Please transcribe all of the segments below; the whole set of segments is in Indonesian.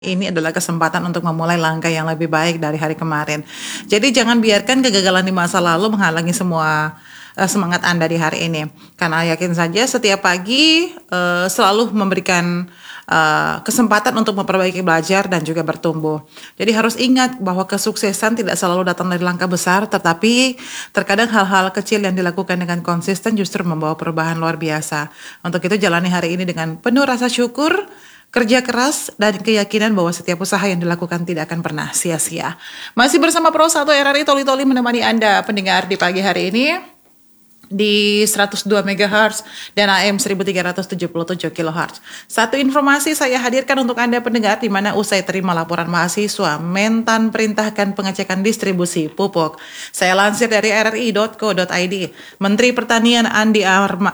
Ini adalah kesempatan untuk memulai langkah yang lebih baik dari hari kemarin. Jadi jangan biarkan kegagalan di masa lalu menghalangi semua semangat Anda di hari ini. Karena yakin saja setiap pagi selalu memberikan kesempatan untuk memperbaiki, belajar, dan juga bertumbuh. Jadi harus ingat bahwa kesuksesan tidak selalu datang dari langkah besar, tetapi terkadang hal-hal kecil yang dilakukan dengan konsisten justru membawa perubahan luar biasa. Untuk itu jalani hari ini dengan penuh rasa syukur, kerja keras, dan keyakinan bahwa setiap usaha yang dilakukan tidak akan pernah sia-sia. Masih bersama Pro 1 RRI Toli-Toli menemani Anda pendengar di pagi hari ini di 102 MHz dan AM 1377 kHz. Satu informasi saya hadirkan untuk Anda pendengar, di mana usai terima laporan mahasiswa, Mentan perintahkan pengecekan distribusi pupuk. Saya lansir dari rri.co.id. Menteri Pertanian Andi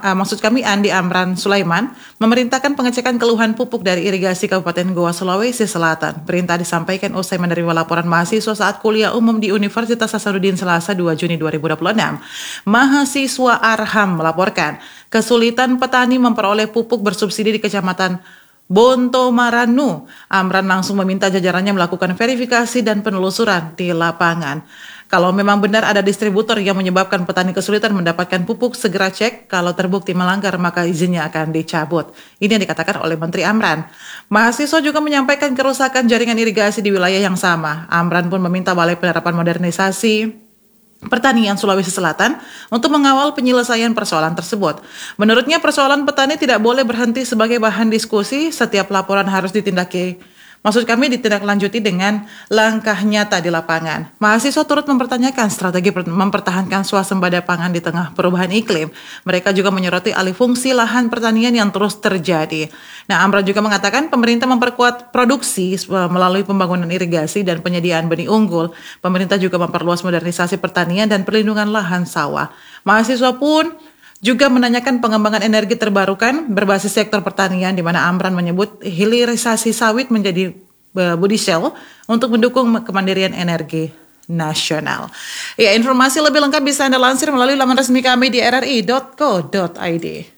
Amran Sulaiman memerintahkan pengecekan keluhan pupuk dari irigasi Kabupaten Goa, Sulawesi Selatan. Perintah disampaikan usai menerima laporan mahasiswa saat kuliah umum di Universitas Hasanuddin Selasa 2 Juni 2026. Mahasiswa Arham melaporkan kesulitan petani memperoleh pupuk bersubsidi di Kecamatan Bonto Maranu. Amran langsung meminta jajarannya melakukan verifikasi dan penelusuran di lapangan. Kalau memang benar ada distributor yang menyebabkan petani kesulitan mendapatkan pupuk, segera cek. Kalau terbukti melanggar, maka izinnya akan dicabut. Ini yang dikatakan oleh Menteri Amran. Mahasiswa juga menyampaikan kerusakan jaringan irigasi di wilayah yang sama. Amran pun meminta Balai Penerapan Modernisasi Pertanian Sulawesi Selatan untuk mengawal penyelesaian persoalan tersebut. Menurutnya, persoalan petani tidak boleh berhenti sebagai bahan diskusi. Setiap laporan harus ditindaklanjuti dengan langkah nyata di lapangan. Mahasiswa turut mempertanyakan strategi mempertahankan swasembada pangan di tengah perubahan iklim. Mereka juga menyoroti alih fungsi lahan pertanian yang terus terjadi. Nah, Amran juga mengatakan pemerintah memperkuat produksi melalui pembangunan irigasi dan penyediaan benih unggul. Pemerintah juga memperluas modernisasi pertanian dan perlindungan lahan sawah. Mahasiswa pun juga menanyakan pengembangan energi terbarukan berbasis sektor pertanian, di mana Amran menyebut hilirisasi sawit menjadi body shell untuk mendukung kemandirian energi nasional. Ya, informasi lebih lengkap bisa Anda lansir melalui laman resmi kami di rri.co.id.